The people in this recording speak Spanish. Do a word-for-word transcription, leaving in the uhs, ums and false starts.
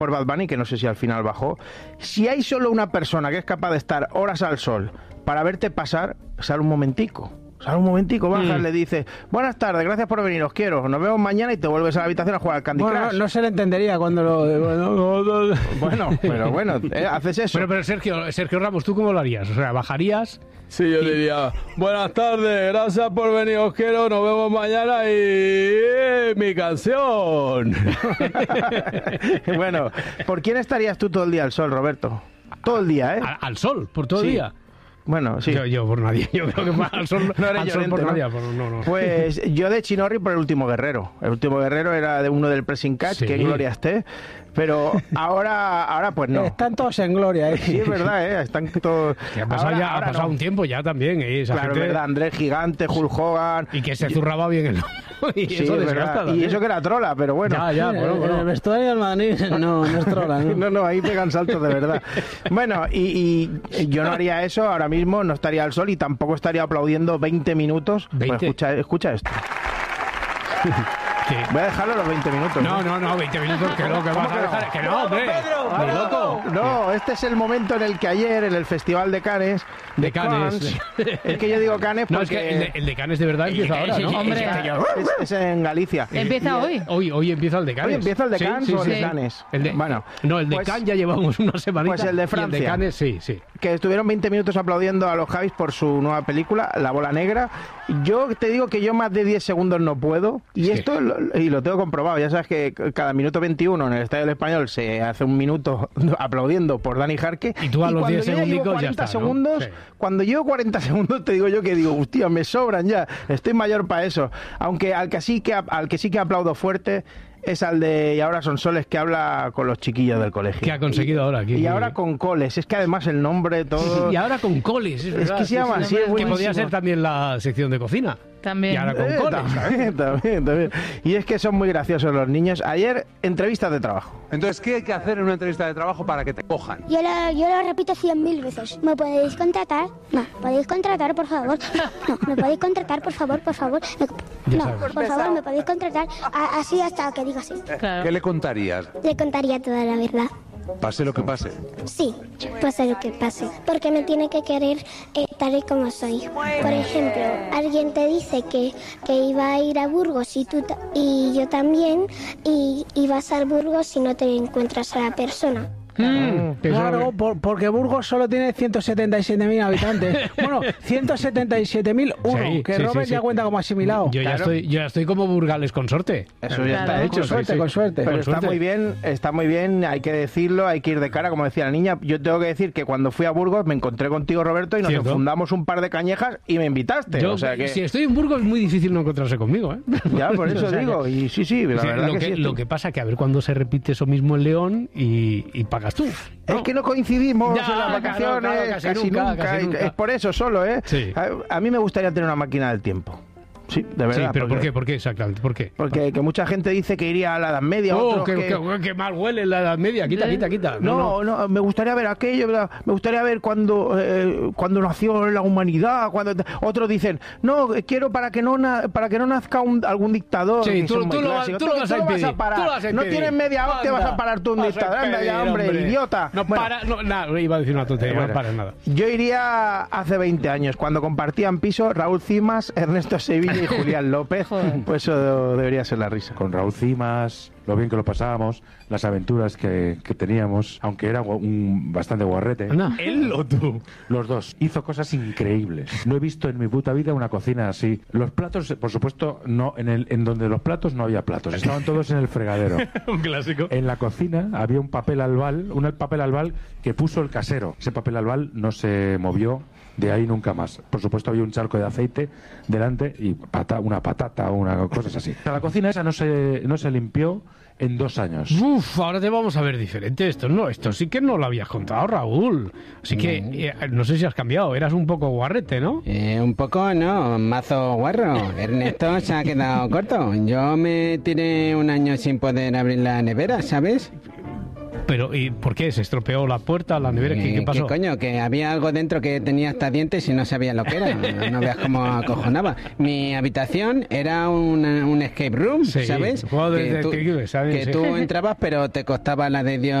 por Bad Bunny, que no sé si al final bajó. Si hay solo una persona que es capaz de estar horas al sol para verte pasar, sale un momentico. Sale un momentico, bajas, mm. le dices, buenas tardes, gracias por venir, os quiero, nos vemos mañana, y te vuelves a la habitación a jugar al Candy bueno, Crush. No, no se le entendería cuando lo... Bueno, bueno pero bueno, eh, haces eso. Pero, pero Sergio, Sergio Ramos, ¿tú cómo lo harías? O sea, ¿bajarías? Sí, yo y... diría, buenas tardes, gracias por venir, os quiero, nos vemos mañana y... mi canción. Bueno, ¿por quién estarías tú todo el día al sol, Roberto? Todo el día, ¿eh? ¿Al, al sol? ¿Por todo el sí. día? Bueno, sí. Yo, yo por nadie. Yo creo que más al sol, no al sol por ¿no? nadie. Por, no, no. Pues yo de Chinorri por El Último Guerrero. El Último Guerrero era de uno del Pressing Catch, sí. que gloria esté. Pero ahora, ahora pues no. Están todos en gloria, ¿eh? Sí, es verdad, ¿eh? Están todos... Que ha pasado, ahora, ya, ahora ha pasado no. un tiempo ya también, ¿eh? Esa claro, gente... es verdad. Andrés Gigante, Hulk Hogan... Y que se zurraba bien el y sí, eso desgasta. Y eso que era trola, pero bueno. Ya, ya, bueno, bueno. El vestuario del Madrid no, no es trola, ¿no? no, no, ahí pegan saltos de verdad. Bueno, y, y yo no haría eso ahora mismo, no estaría al sol y tampoco estaría aplaudiendo veinte minutos. ¿veinte? Pues escucha, escucha esto. ¿Qué? Voy a dejarlo los veinte minutos. No, no, no, veinte minutos, que no, que vas a dejar. Que no, hombre. Ni loco. No, este es el momento en el que ayer, en el Festival de Cannes, de, de Cannes. Es que yo digo Cannes porque... No, es que el de, el de Cannes de verdad empieza ahora, ¿no? Hombre, es, es en Galicia. Empieza hoy. Hoy hoy empieza el de Cannes. ¿Hoy empieza el de Cannes sí, sí, o el sí. de Cannes? El de, bueno, no, el de pues, Cannes ya llevamos una semanita. Pues el de Francia. Y el de Cannes, sí, sí. Que estuvieron veinte minutos aplaudiendo a los Javis por su nueva película, La Bola Negra. Yo te digo que yo más de diez segundos no puedo. Y sí. esto, lo, y lo tengo comprobado, ya sabes que cada minuto veintiuno en el Estadio del Español se hace un minuto aplaudiendo por Dani Jarque. Y tú a y los diez segundos ya está, segundos, ¿no? Sí. Cuando llevo cuarenta segundos te digo yo que digo, hostia, me sobran ya, estoy mayor para eso. Aunque al que sí que, al que sí que aplaudo fuerte es al de Y ahora son soles, que habla con los chiquillos del colegio. ¿Qué ha conseguido y, ahora? ¿Qué, y qué? ahora con coles. Es que además el nombre todo... Y ahora con coles, es, es que se llama así, que podría ser también la sección de cocina. También. Y ahora con eh, coles. También, también, también. Y es que son muy graciosos los niños. Ayer, entrevistas de trabajo. Entonces, ¿qué hay que hacer en una entrevista de trabajo para que te cojan? Yo lo, yo lo repito cien mil veces. ¿Me podéis contratar? No. ¿Podéis contratar, por favor? No. ¿Me podéis contratar, por favor, por favor? Me, no, por favor, ¿me podéis contratar? A, así hasta que diga sí. Claro. ¿Qué le contarías? Le contaría toda la verdad. Pase lo que pase. Sí, pase lo que pase. Porque me tiene que querer eh, tal y como soy. Por ejemplo, alguien te dice que, que iba a ir a Burgos y, tú y yo también, y, y vas a Burgos y no te encuentras a la persona. Mm, claro, por, porque Burgos solo tiene ciento setenta y siete mil habitantes. Bueno, ciento setenta y siete mil uno, sí, que sí, Robert sí, sí. ya cuenta como asimilado. Yo, claro. ya estoy, yo ya estoy como Burgales Consorte. Eso ya claro. está hecho. Con suerte, sí, sí. con suerte. Pero Con está suerte. muy bien, está muy bien, hay que decirlo, hay que ir de cara, como decía la niña. Yo tengo que decir que cuando fui a Burgos me encontré contigo, Roberto, y nos ¿Cierto? enfundamos un par de cañejas y me invitaste. Yo, o sea que... Si estoy en Burgos es muy difícil no encontrarse conmigo, ¿eh? Ya, por eso O sea, digo. Y sí, sí, la sí, verdad lo que, que, sí. lo que pasa que a ver cuándo se repite eso mismo en León y, y pagas tú. ¿no? Es que no coincidimos Ya, en las claro, vacaciones, claro, casi casi, nunca, nunca, casi y- nunca. Es por eso solo, ¿eh? Sí. A, a mí me gustaría tener una máquina del tiempo. Sí, de verdad. Sí, pero ¿por porque- qué? ¿Por qué exactamente? ¿Por qué? Porque que mucha gente dice que iría a la Edad Media. Oh, otros que, que... que- que mal huele la Edad Media. Quita, quita, quita. No, no, me gustaría ver aquello, ¿verdad? Me gustaría ver cuando, eh, cuando nació la humanidad. Cuando otros dicen, no, quiero para que no na- para que no nazca un, algún dictador. Sí, que tú- son muy tú lo vas- clásicos. tú lo vas a impedir, parar. tú lo vas a No impedir. tienes media hora, te vas Anda, a parar tú un vas a dictador. Anda ya, impedir, hombre, hombre. idiota. No, Bueno, para, no, nada, iba a decir una tontería, bueno, no para nada. yo iría hace veinte años, cuando compartían piso Raúl Cimas, Ernesto Sevilla y Julián López. Pues eso debería ser la risa. Con Raúl Cimas, lo bien que lo pasábamos, las aventuras que, que teníamos, aunque era gua- un bastante guarrete. Anda, él o tú. Los dos. Hizo cosas increíbles. No he visto en mi puta vida una cocina así. Los platos, por supuesto, no en el en donde los platos no había platos. Estaban todos en el fregadero. Un clásico. En la cocina había un papel albal, un papel albal que puso el casero. Ese papel albal no se movió de ahí nunca más. Por supuesto había un charco de aceite delante y pata, una patata o una cosas así. La cocina esa no se no se limpió en dos años. Uf, ahora te vamos a ver diferente. Esto no, esto sí que no lo habías contado, Raúl. Así que eh, no sé si has cambiado. Eras un poco guarrete, ¿no? Eh, un poco, no, mazo guarro. Ernesto se ha quedado corto. Yo me tiré un año sin poder abrir la nevera, ¿sabes? Pero, ¿y por qué? ¿Se estropeó la puerta, la nevera? ¿Qué, qué pasó? ¿Qué coño? Que había algo dentro que tenía hasta dientes y no sabía lo que era. No veas cómo acojonaba. Mi habitación era un, un escape room, Sí, ¿sabes? juego de Que tú, detective, ¿sabes? que Sí. tú entrabas, pero te costaba la de Dios